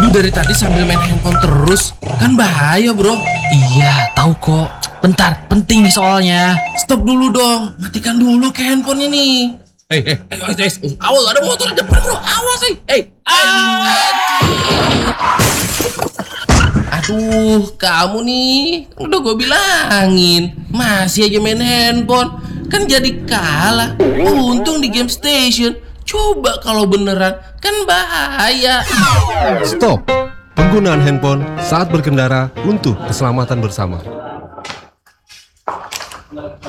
Lu dari tadi sambil main handphone terus, kan bahaya bro. Iya, tahu kok. Bentar, penting nih soalnya. Stop dulu dong, matikan dulu ke handphone ini. Awas ada motor di depan bro, awas Aduh, kamu nih, udah gue bilangin, masih aja main handphone, kan jadi kalah. Untung di game station, coba kalau beneran, kan bahaya. Stop. Penggunaan handphone saat berkendara untuk keselamatan bersama.